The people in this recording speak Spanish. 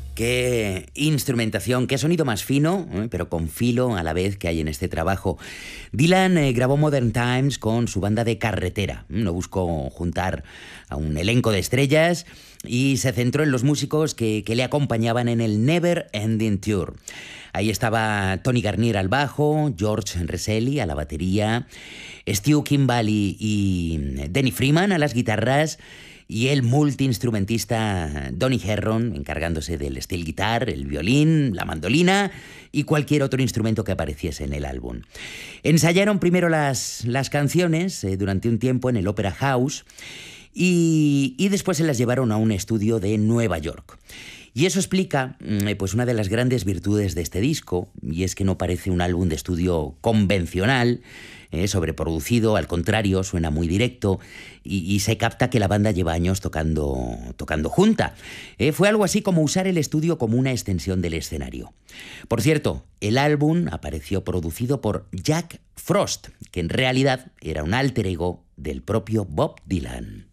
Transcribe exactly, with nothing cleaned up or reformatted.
Qué instrumentación, qué sonido más fino, ¿eh? pero con filo a la vez que hay en este trabajo. Dylan eh, grabó Modern Times con su banda de carretera. No buscó juntar a un elenco de estrellas y se centró en los músicos que, que le acompañaban en el Never Ending Tour. Ahí estaba Tony Garnier al bajo, George Reselli a la batería, Stu Kimball y Denny Freeman a las guitarras, y el multiinstrumentista Donny Herron encargándose del steel guitar, el violín, la mandolina y cualquier otro instrumento que apareciese en el álbum. Ensayaron primero las, las canciones eh, durante un tiempo en el Opera House y, y después se las llevaron a un estudio de Nueva York. Y eso explica eh, pues una de las grandes virtudes de este disco, y es que no parece un álbum de estudio convencional, eh, sobreproducido, al contrario, suena muy directo y, y se capta que la banda lleva años tocando, tocando junta. Eh, fue algo así como usar el estudio como una extensión del escenario. Por cierto, el álbum apareció producido por Jack Frost, que en realidad era un alter ego del propio Bob Dylan.